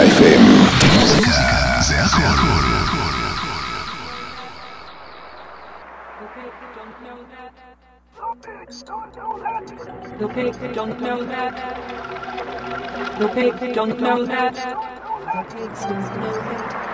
FM. מוזיקה זה הכל. The pig don't know that. The pig don't know that. The pigs don't know that.